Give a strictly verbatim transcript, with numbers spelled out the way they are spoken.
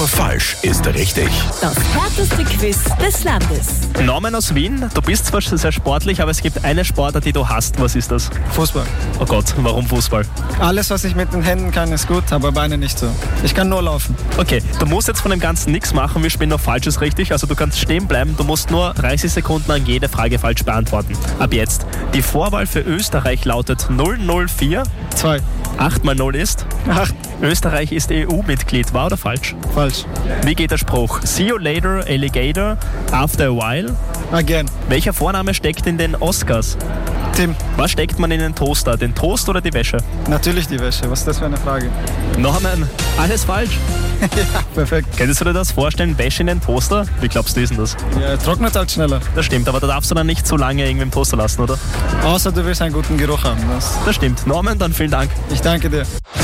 Nur falsch ist richtig. Das härteste Quiz des Landes. Norman aus Wien, du bist zwar sehr sportlich, aber es gibt eine Sportart, die du hast. Was ist das? Fußball. Oh Gott, warum Fußball? Alles, was ich mit den Händen kann, ist gut, aber Beine nicht so. Ich kann nur laufen. Okay, du musst jetzt von dem Ganzen nichts machen, wir spielen noch Falsches richtig. Also du kannst stehen bleiben, du musst nur dreißig Sekunden an jede Frage falsch beantworten. Ab jetzt. Die Vorwahl für Österreich lautet null null vier. Zwei. acht mal null ist? Acht. Österreich ist E U-Mitglied, wahr oder falsch? Falsch. Wie geht der Spruch? See you later, alligator, after a while? Again. Welcher Vorname steckt in den Oscars? Tim. Was steckt man in den Toaster? Den Toast oder die Wäsche? Natürlich die Wäsche. Was ist das für eine Frage? Norman, alles falsch. Ja, perfekt. Könntest du dir das vorstellen, Wäsche in den Toaster? Wie glaubst du, ist denn das? Ja, trocknet halt schneller. Das stimmt, aber da darfst du dann nicht so lange irgendwie im Toaster lassen, oder? Außer du willst einen guten Geruch haben. Das Das stimmt. Norman, dann vielen Dank. ich danke dir.